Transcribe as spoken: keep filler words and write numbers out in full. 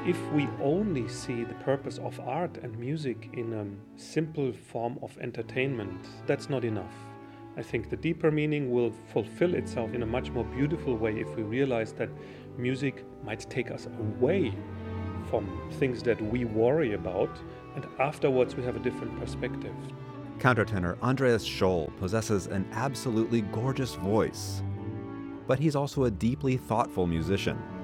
if we only see the purpose of art and music in a simple form of entertainment, that's not enough. I think the deeper meaning will fulfill itself in a much more beautiful way if we realize that music might take us away from things that we worry about, and afterwards we have a different perspective. Countertenor Andreas Scholl possesses an absolutely gorgeous voice, but he's also a deeply thoughtful musician.